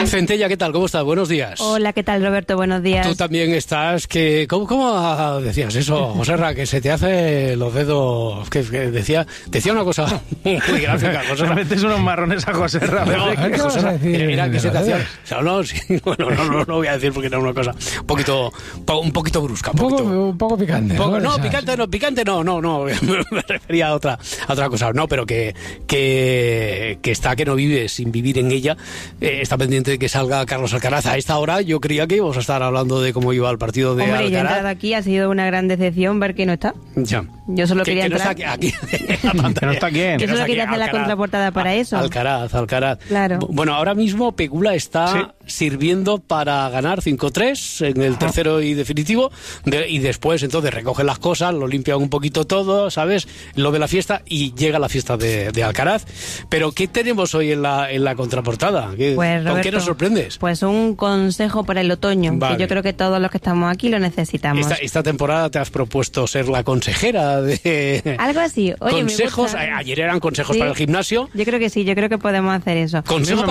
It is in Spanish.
Centella, ¿qué tal? ¿Cómo estás? Buenos días. Hola, ¿qué tal, Roberto? Buenos días. Tú también estás, ¿cómo decías eso, Joserra? Que se te hace los dedos, que decía una cosa muy gráfica, Joserra. Me metes unos marrones a Joserra. Mira que se te hacía... No voy a decir porque era una cosa un poquito brusca. Un poco picante. Picante no, me refería a otra cosa. No, pero que está, que no vive sin vivir en ella. Está pendiente de que salga Carlos Alcaraz. A esta hora yo creía que íbamos a estar hablando de cómo iba el partido de Alcaraz. Yo he entrado aquí, ha sido una gran decepción ver que no está. Ya. Yo solo quería entrar. Que no está aquí. ¿Que no está quién? Yo solo quería hacer la contraportada para eso. Alcaraz. Claro. Bueno, ahora mismo Pegula está sirviendo para ganar 5-3 en el tercero y definitivo. Y después entonces recogen las cosas, lo limpian un poquito todo, ¿sabes? Lo de la fiesta y llega la fiesta de Alcaraz. Pero ¿qué tenemos hoy en la contraportada? Pues, Roberto, ¿con qué nos sorprendes? Pues un consejo para el otoño, vale, que yo creo que todos los que estamos aquí lo necesitamos. Esta temporada te has propuesto ser la consejera de... Algo así. Oye, consejos, ayer eran consejos para el gimnasio. Yo creo que sí, yo creo que podemos hacer eso. Consejo